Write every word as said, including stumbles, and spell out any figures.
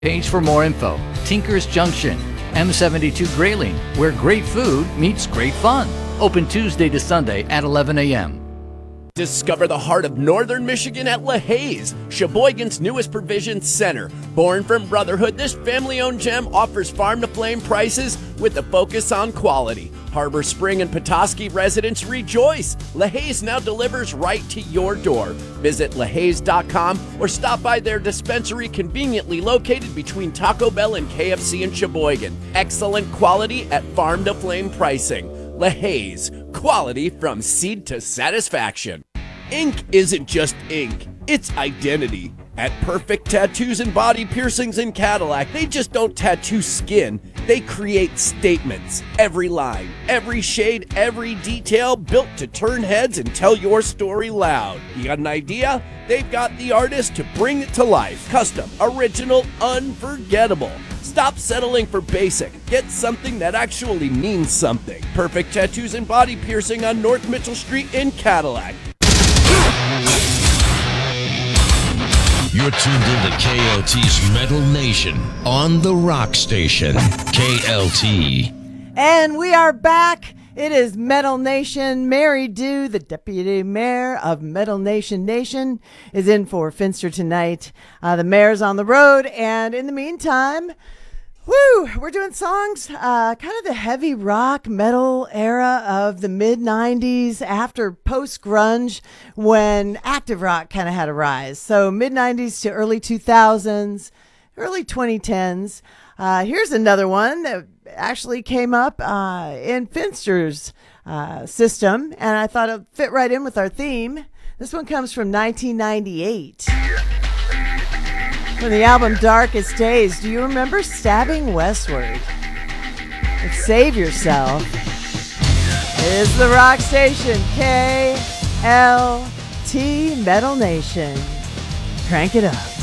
Page for more info. Tinker's Junction, M seventy-two Grayling, where great food meets great fun. Open Tuesday to Sunday at eleven a.m. Discover the heart of northern Michigan at LaHaye's, Sheboygan's newest provision center. Born from brotherhood, this family-owned gem offers farm-to-flame prices with a focus on quality. Harbor Spring and Petoskey residents rejoice. LaHaye's now delivers right to your door. Visit lahayes dot com or stop by their dispensary conveniently located between Taco Bell and K F C in Sheboygan. Excellent quality at farm-to-flame pricing. LaHaye's, quality from seed to satisfaction. Ink isn't just ink, it's identity. At Perfect Tattoos and Body Piercings in Cadillac, they just don't tattoo skin, they create statements. Every line, every shade, every detail built to turn heads and tell your story loud. You got an idea? They've got the artist to bring it to life. Custom, original, unforgettable. Stop settling for basic. Get something that actually means something. Perfect Tattoos and Body Piercing on North Mitchell Street in Cadillac. You're tuned in to K L T's Metal Nation on the Rock Station, K L T. And we are back. It is Metal Nation. Mary Dew, the deputy mayor of Metal Nation Nation, is in for Finster tonight. Uh, the mayor's on the road, and in the meantime, woo, we're doing songs, uh, kind of the heavy rock metal era of the mid nineties after post-grunge when active rock kind of had a rise. So mid nineties to early two thousands, early twenty tens. Uh, here's another one that actually came up uh, in Finster's uh, system, and I thought it fit right in with our theme. This one comes from nineteen ninety-eight. From the album Darkest Days. Do you remember Stabbing Westward? But Save Yourself is the Rock Station, K L T Metal Nation. Crank it up.